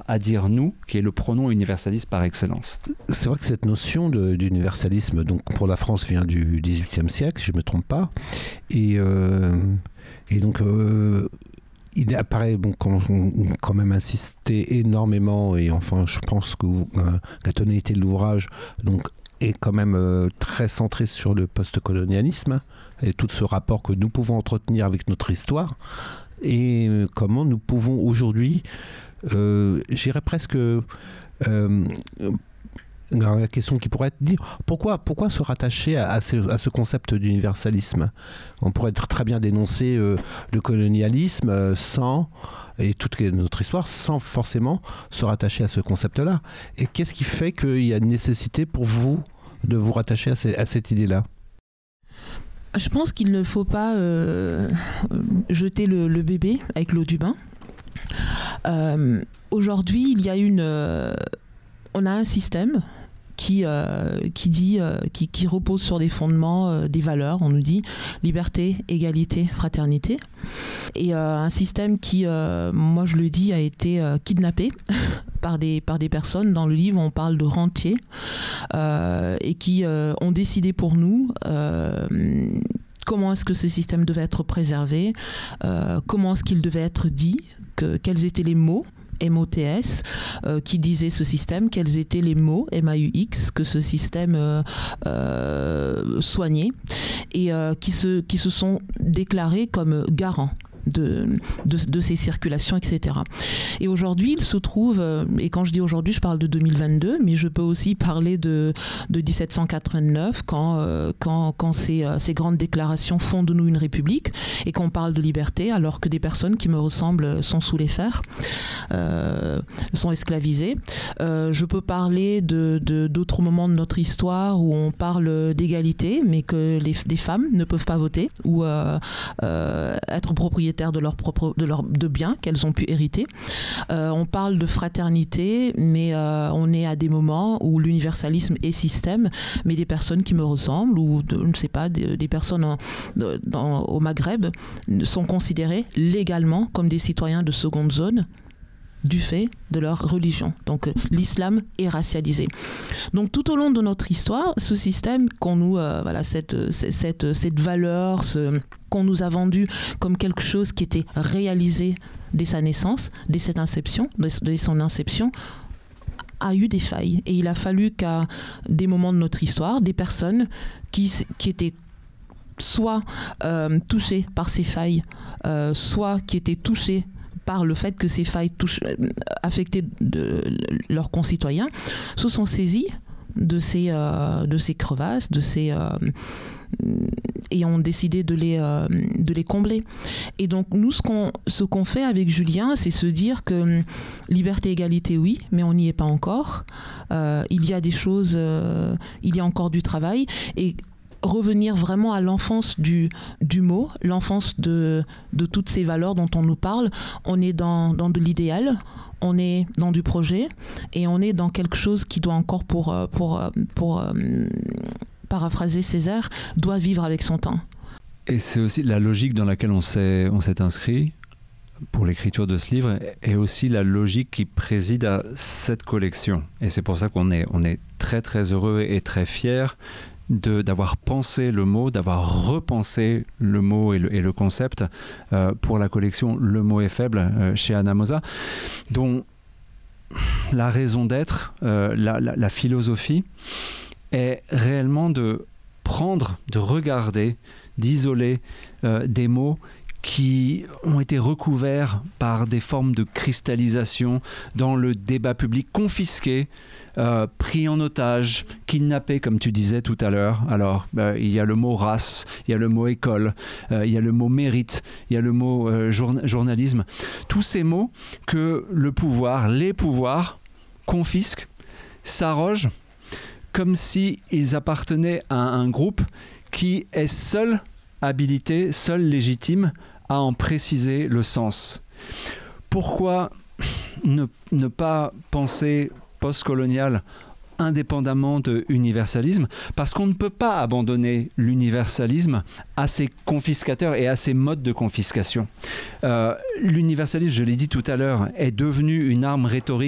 à dire nous, qui est le pronom universaliste par excellence. C'est vrai que cette notion d'universalisme, donc pour la France, vient du XVIIIe siècle, je ne me trompe pas. Et donc, il apparaît quand même insisté énormément, et enfin, je pense que la tonalité de l'ouvrage est quand même très centrée sur le post-colonialisme et tout ce rapport que nous pouvons entretenir avec notre histoire, et comment nous pouvons aujourd'hui, j'irais presque... la question qui pourrait être dit, pourquoi se rattacher à ce concept d'universalisme ? On pourrait très bien dénoncer le colonialisme et toute notre histoire sans forcément se rattacher à ce concept-là. Et qu'est-ce qui fait qu'il y a une nécessité pour vous de vous rattacher à cette idée-là ? Je pense qu'il ne faut pas jeter le bébé avec l'eau du bain. Aujourd'hui, il y a on a un système qui repose sur des fondements, des valeurs. On nous dit liberté, égalité, fraternité. Et un système qui, moi je le dis, a été kidnappé par des personnes. Dans le livre, on parle de rentiers et qui ont décidé pour nous comment est-ce que ce système devait être préservé, comment est-ce qu'il devait être dit, quels étaient les mots MOTS qui disaient ce système, quels étaient les mots MAUX que ce système soignait, et qui se sont déclarés comme garants de ces circulations, etc. Et aujourd'hui, il se trouve, et quand je dis aujourd'hui, je parle de 2022, mais je peux aussi parler de 1789, quand ces grandes déclarations font de nous une république, et qu'on parle de liberté, alors que des personnes qui me ressemblent sont sous les fers, sont esclavisées. Je peux parler d'autres moments de notre histoire où on parle d'égalité, mais que les femmes ne peuvent pas voter, ou être propriétaires de biens qu'elles ont pu hériter. On parle de fraternité, mais on est à des moments où l'universalisme est système, mais des personnes qui me ressemblent, ou je ne sais pas, des personnes au Maghreb sont considérées légalement comme des citoyens de seconde zone du fait de leur religion. Donc l'islam est racialisé. Donc tout au long de notre histoire, ce système qu'on nous, cette valeur, qu'on nous a vendu comme quelque chose qui était réalisé dès sa naissance, dès son inception, a eu des failles. Et il a fallu qu'à des moments de notre histoire, des personnes qui étaient soit touchées par ces failles, soit qui étaient touchées par le fait que ces failles affectaient leurs concitoyens, se sont saisis de ces crevasses, et ont décidé de les combler. Et donc nous, ce qu'on fait avec Julien, c'est se dire que liberté, égalité, oui, mais on n'y est pas encore. Il y a des choses, il y a encore du travail, et revenir vraiment à l'enfance du mot, l'enfance de toutes ces valeurs dont on nous parle. On est dans de l'idéal, on est dans du projet, et on est dans quelque chose qui doit encore, pour paraphraser Césaire, doit vivre avec son temps. Et c'est aussi la logique dans laquelle on s'est inscrit pour l'écriture de ce livre, et aussi la logique qui préside à cette collection. Et c'est pour ça qu'on est très très heureux et très fiers d'avoir pensé le mot, d'avoir repensé le mot et le concept pour la collection Le mot est faible chez Anamosa, dont la raison d'être, la philosophie est réellement de prendre, de regarder, d'isoler des mots qui ont été recouverts par des formes de cristallisation dans le débat public, confisqués, pris en otage, kidnappés, comme tu disais tout à l'heure. Alors, il y a le mot race, il y a le mot école, il y a le mot mérite, il y a le mot journalisme. Tous ces mots que les pouvoirs confisquent, s'arrogent, comme s'ils appartenaient à un groupe qui est seul habilité, seul légitime à en préciser le sens. Pourquoi ne pas penser postcolonial indépendamment de universalisme? Parce qu'on ne peut pas abandonner l'universalisme à ses confiscateurs et à ses modes de confiscation. L'universalisme, je l'ai dit tout à l'heure, est devenu une arme rhétorique